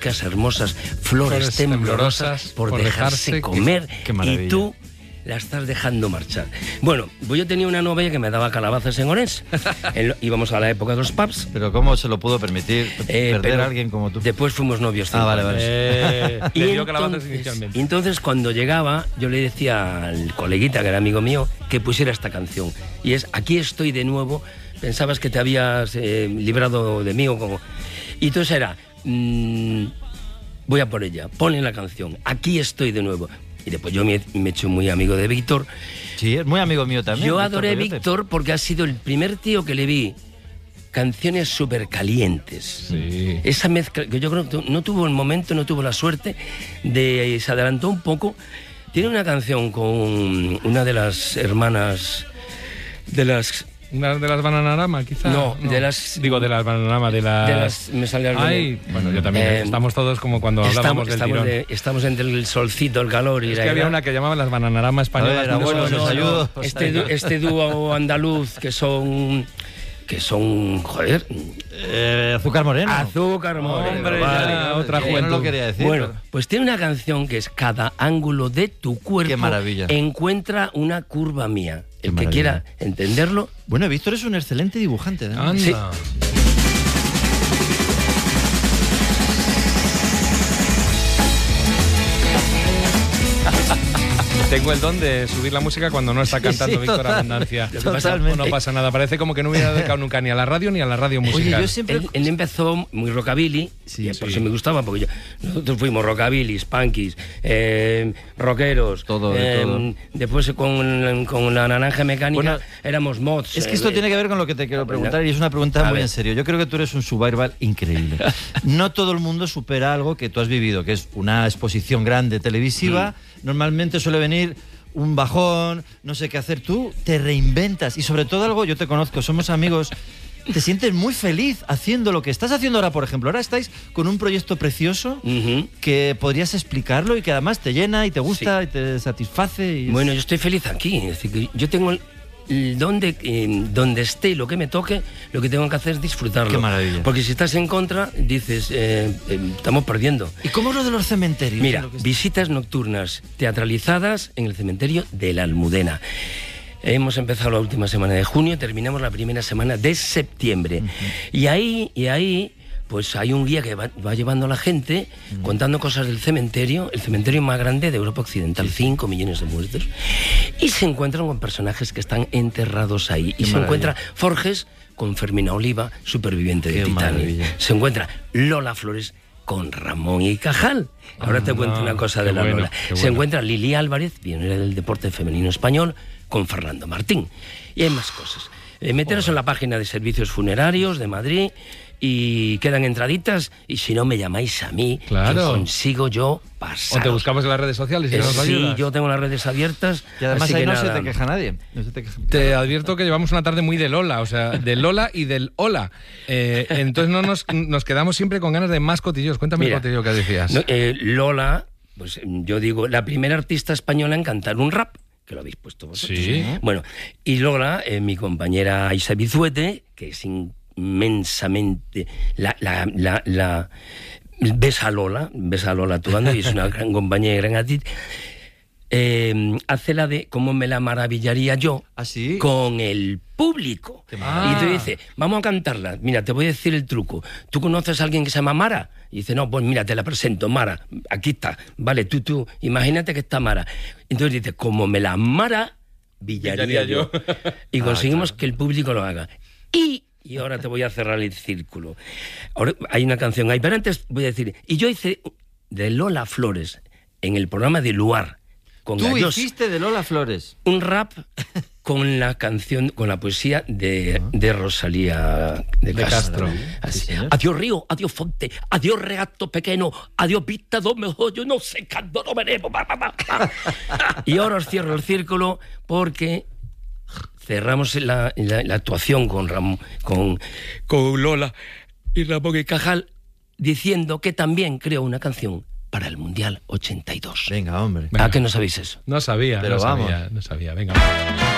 hermosas, flores temblorosas por dejarse comer, y tú la estás dejando marchar. Bueno, pues yo tenía una novia que me daba calabazas en Orense. Íbamos a la época de los pubs. Pero ¿cómo se lo pudo permitir perder a alguien como tú? Después fuimos novios. Vale. Y dio calabazas inicialmente. Entonces, cuando llegaba, yo le decía al coleguita, que era amigo mío, que pusiera esta canción. Y es Aquí estoy de nuevo. Pensabas que te habías librado de mí o como... Y entonces era... voy a por ella, ponle la canción, Aquí estoy de nuevo. Y después yo me he hecho muy amigo de Víctor. Sí, es muy amigo mío también. Yo adoré a Víctor porque ha sido el primer tío que le vi canciones súper calientes. Sí. Esa mezcla, que yo creo que no tuvo el momento, no tuvo la suerte, se adelantó un poco. Tiene una canción con una de las hermanas ¿Una de las Bananarama, quizá? No, de las... Digo, de las Bananarama, de las... me sale algo. Bueno, yo también. Estamos todos como cuando hablábamos del tirón. Estamos entre el solcito, el calor y es que había una que llamaban las Bananarama españolas. Este dúo andaluz que son, joder... Azúcar Moreno. Azúcar Moreno. Hombre, vale, otra juventud. No lo quería decir. Bueno, pues tiene una canción que es Cada ángulo de tu cuerpo. Qué maravilla. Encuentra una curva mía. El que quiera entenderlo... Bueno, Víctor es un excelente dibujante, ¿no? Anda. Sí. Tengo el don de subir la música cuando no está cantando Víctor Abundancia. No pasa nada, parece como que no hubiera dedicado nunca ni a la radio ni a la radio musical. Oye, yo siempre... Él empezó muy rockabilly, por eso me gustaba, porque nosotros fuimos rockabilly, punkies, rockeros, todo. Después con la Naranja Mecánica éramos mods. Es que esto tiene que ver con lo que te quiero preguntar y es una pregunta muy en serio. Yo creo que tú eres un survival increíble. No todo el mundo supera algo que tú has vivido, que es una exposición grande televisiva. Normalmente suele venir un bajón, no sé qué hacer. Tú te reinventas y sobre todo algo, yo te conozco, somos amigos, te sientes muy feliz haciendo lo que estás haciendo ahora, por ejemplo. Ahora estáis con un proyecto precioso que podrías explicarlo y que además te llena y te gusta y te satisface. Bueno, yo estoy feliz aquí. Es decir, que yo tengo donde esté, lo que me toque, lo que tengo que hacer es disfrutarlo. Qué maravilla. Porque si estás en contra, dices, estamos perdiendo. ¿Y cómo es lo de los cementerios? Mira, visitas nocturnas teatralizadas en el cementerio de la Almudena. Hemos empezado la última semana de junio, terminamos la primera semana de septiembre. Y ahí pues hay un guía que va llevando a la gente contando cosas del cementerio, el cementerio más grande de Europa Occidental, 5 millones de muertos, y se encuentran con personajes que están enterrados ahí. Y se encuentra Forges con Fermina Oliva, superviviente de Titanic. Se encuentra Lola Flores con Ramón y Cajal. Ahora te cuento una cosa de la Lola. Se encuentra Lili Álvarez, pionera del deporte femenino español, con Fernando Martín. Y hay más cosas. Meteros en la página de Servicios Funerarios de Madrid y quedan entraditas, y si no me llamáis a mí, que consigo yo pasar. O te buscamos en las redes sociales y nos ayudas. Sí, yo tengo las redes abiertas. Y además así ahí que no nada. se te queja nadie. Te advierto que llevamos una tarde muy de Lola, o sea, del Lola y del Hola. Entonces no nos quedamos siempre con ganas de más cotillos. Cuéntame el cotillo que decías. Lola, pues yo digo, la primera artista española en cantar un rap, que lo habéis puesto vosotros. Sí. Bueno, y Lola, mi compañera Aisa Bizuete, que es inmensamente ves a Lola actuando, y es una gran compañera y gran actriz. Hace la de cómo me la maravillaría yo con el público. Y te dice, vamos a cantarla. Mira, te voy a decir el truco. ¿Tú conoces a alguien que se llama Mara? Y dice, no, pues mira, te la presento, Mara. Aquí está. Vale, tú, imagínate que está Mara. Entonces dice, como me la maravillaría yo. Y conseguimos que el público lo haga. Y ahora te voy a cerrar el círculo. Ahora hay una canción ahí, pero antes voy a decir, y yo hice de Lola Flores en el programa de Luar. Tú hiciste de Lola Flores un rap con la canción, con la poesía de Rosalía de Castro. Sí, adiós río, adiós fonte, adiós regato pequeño, adiós vista do mejor, yo no sé cuándo no veremos. Y ahora os cierro el círculo porque cerramos la actuación con Lola y Ramón y Cajal diciendo que también creó una canción para el Mundial 82. Venga, hombre. ¿A qué no sabéis eso? No sabía, pero no vamos. sabía, venga.